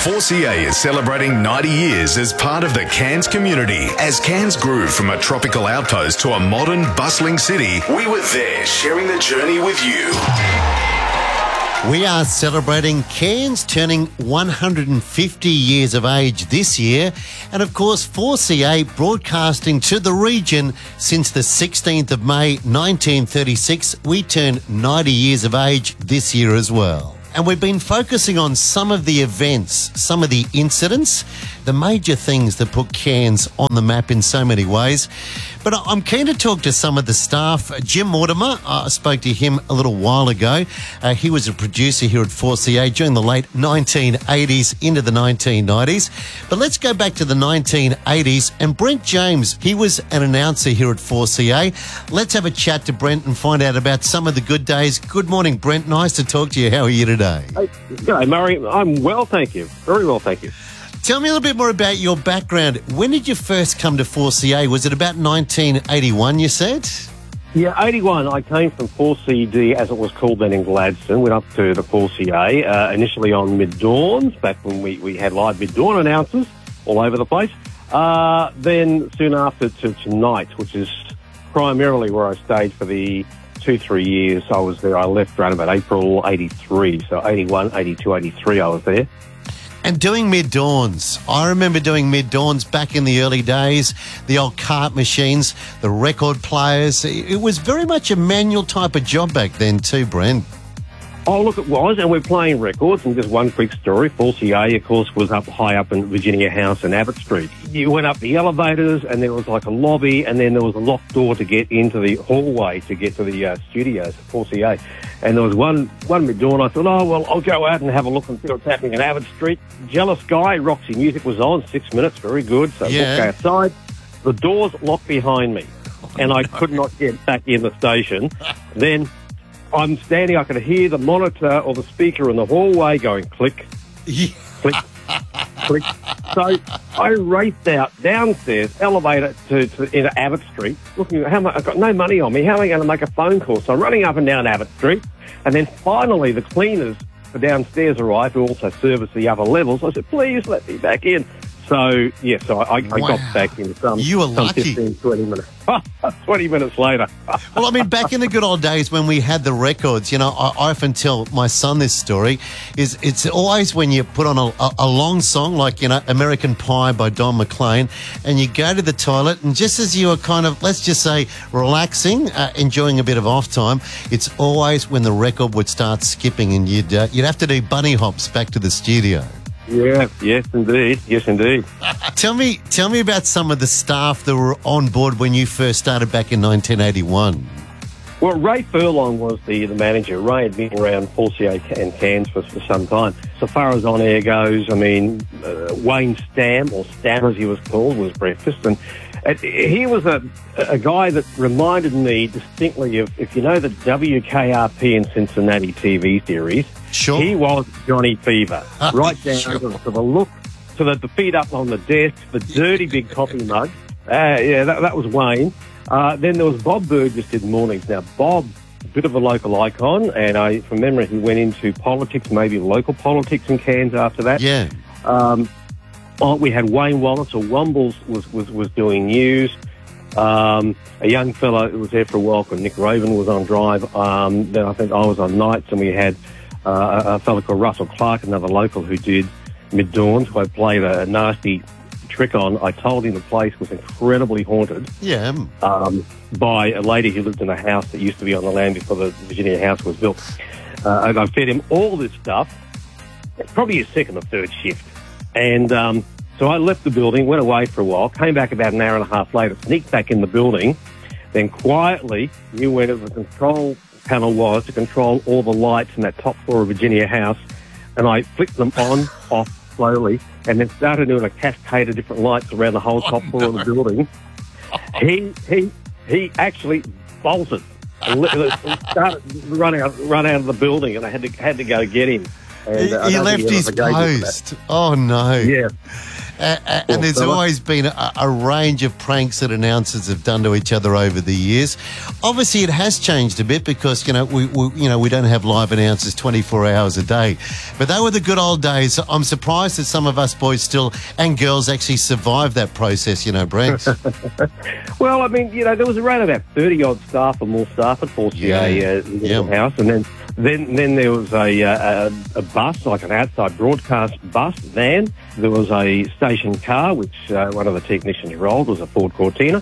4CA is celebrating 90 years as part of the Cairns community. As Cairns grew from a tropical outpost to a modern, bustling city, we were there sharing the journey with you. We are celebrating Cairns turning 150 years of age this year, and of course 4CA broadcasting to the region since the 16th of May 1936. We turn 90 years of age this year as well. And we've been focusing on some of the events, some of the incidents, the major things that put Cairns on the map in so many ways. But I'm keen to talk to some of the staff. Jim Mortimer, I spoke to him a little while ago. He was a producer here at 4CA during the late 1980s into the 1990s. But let's go back to the 1980s. And Brent James, he was an announcer here at 4CA. Let's have a chat to Brent and find out about some of the good days. Good morning, Brent. Nice to talk to you. How are you today? Hey, g'day, Murray. I'm well, thank you. Very well, thank you. Tell me a little bit more about your background. When did you first come to 4CA? Was it about 1981, you said? Yeah, 81. I came from 4CD, as it was called then in Gladstone. Went up to the 4CA, initially on mid-dawns, back when we had live mid-dawn announcers all over the place. Then soon after to Tonight, which is primarily where I stayed for the 2-3 years I was there. I left around about April 83, so 81, 82, 83 I was there. And doing mid-dawns. I remember doing mid-dawns back in the early days, the old cart machines, the record players. It was very much a manual type of job back then too, Brent. Oh, look, it was, and we're playing records. And just one quick story, 4CA, of course, was high up in Virginia House in Abbott Street. You went up the elevators, and there was like a lobby, and then there was a locked door to get into the hallway to get to the studios at 4CA. And there was one mid-dawn. I thought, oh, well, I'll go out and have a look and see what's happening in Abbott Street. Jealous guy, Roxy Music was on, 6 minutes, very good. So I walked outside. The doors locked behind me, and I could not get back in the station. Then I'm standing, I could hear the monitor or the speaker in the hallway going click, click, click. So I raced out downstairs, elevator into Abbott Street, looking at I've got no money on me, how am I going to make a phone call? So I'm running up and down Abbott Street, and then finally the cleaners for downstairs arrived, who also service the upper levels. I said, please let me back in. So, yeah, I got back in some 15, 20 minutes. 20 minutes later. Well, I mean, back in the good old days when we had the records, you know, I often tell my son this story, it's always when you put on a long song like, you know, American Pie by Don McLean, and you go to the toilet, and just as you are kind of, let's just say, relaxing, enjoying a bit of off time, it's always when the record would start skipping and you'd have to do bunny hops back to the studio. Yeah, yes, indeed. Yes, indeed. Tell me about some of the staff that were on board when you first started back in 1981. Well, Ray Furlong was the manager. Ray had been around 4CA and Cairns for some time. So far as on air goes, I mean, Wayne Stam, or Stam as he was called, was breakfast. And he was a guy that reminded me distinctly of, if you know the WKRP in Cincinnati TV series, sure. He was Johnny Fever. Right down to the look, to the feet up on the desk, the dirty big coffee mug. That was Wayne. Then there was Bob Burgess did mornings. Now, Bob, a bit of a local icon, and from memory, he went into politics, maybe local politics in Cairns after that. Yeah. We had Wayne Wallace, or Wombles, was doing news. A young fella who was there for a while called Nick Raven was on drive. Then I think I was on nights, and we had a fella called Russell Clark, another local, who did mid-dawns, who I played a nasty trick on. I told him the place was incredibly haunted. Yeah. By a lady who lived in a house that used to be on the land before the Virginia House was built. And I fed him all this stuff, probably his second or third shift. And so I left the building, went away for a while, came back about an hour and a half later, sneaked back in the building, then quietly knew where the control panel was to control all the lights in that top floor of Virginia House, and I flicked them on, off slowly, and then started doing a cascade of different lights around the whole top floor of the building. He actually bolted and started run out of the building, and I had to go get him. And he left his post. Oh no! Yeah. And there's always been a range of pranks that announcers have done to each other over the years. Obviously, it has changed a bit because we don't have live announcers 24 hours a day. But they were the good old days. I'm surprised that some of us boys still and girls actually survived that process. Brent. Well, I mean, there was around about 30 odd staff or more staff at 4CA in the house, and then there was a bus, like an outside broadcast bus van. There was a station car, which one of the technicians rolled, was a Ford Cortina.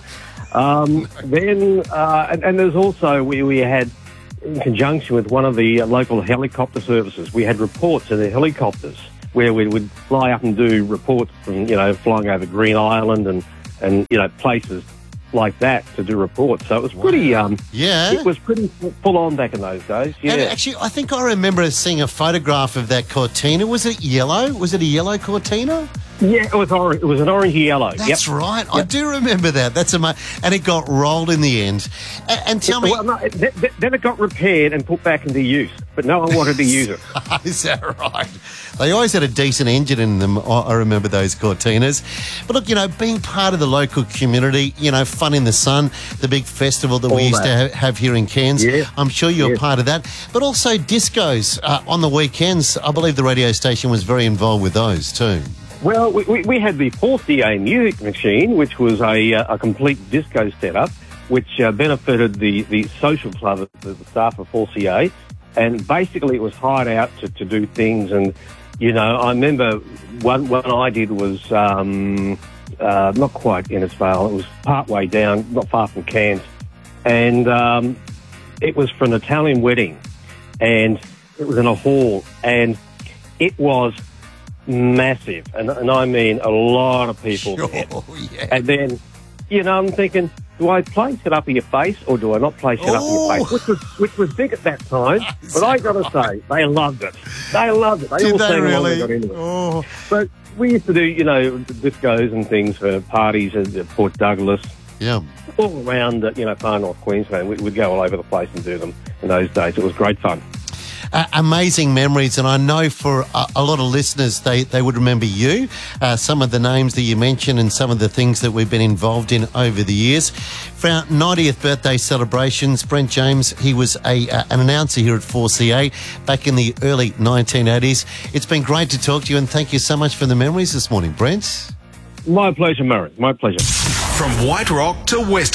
And there's also, we had, in conjunction with one of the local helicopter services, we had reports in the helicopters where we would fly up and do reports from, flying over Green Island and places like that to do reports. So it was pretty, it was pretty full on back in those days. Yeah. And actually, I think I remember seeing a photograph of that Cortina. Was it yellow? Was it a yellow Cortina? Yeah, it was orange. It was an orangey yellow. That's right. Yep. I do remember that. That's amazing. And it got rolled in the end. And tell me... Well, no, then it got repaired and put back into use, but no one wanted to use it. Is that right? They always had a decent engine in them. I remember those Cortinas. But look, being part of the local community, Fun in the Sun, the big festival that we used to have here in Cairns, I'm sure you're part of that. But also discos on the weekends. I believe the radio station was very involved with those too. Well, we had the 4CA music machine, which was a complete disco setup, which benefited the social club, the staff of 4CA. And basically it was hired out to do things. And, I remember one I did was not quite Innisfail. It was part way down, not far from Cairns. And it was for an Italian wedding. And it was in a hall. And it was massive, and I mean a lot of people there. Yeah. And then, I'm thinking, do I place it up in your face or do I not place it up in your face? Which was big at that time, but I got to say, they loved it. They loved it. They all sang along and got into it. But we used to do, discos and things for parties at Port Douglas. Yeah. All around, far north Queensland. We'd go all over the place and do them in those days. It was great fun. Amazing memories, and I know for a lot of listeners, they would remember you, some of the names that you mentioned and some of the things that we've been involved in over the years. For our 90th birthday celebrations, Brent James, he was an announcer here at 4CA back in the early 1980s. It's been great to talk to you, and thank you so much for the memories this morning, Brent. My pleasure, Murray. My pleasure. From White Rock to West